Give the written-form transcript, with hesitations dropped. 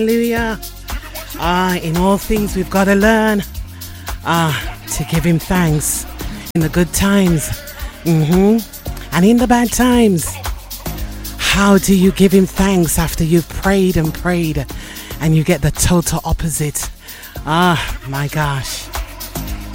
Hallelujah. In all things we've got to learn to give him thanks in the good times and in the bad times. How do you give him thanks after you've prayed and prayed and you get the total opposite? My gosh.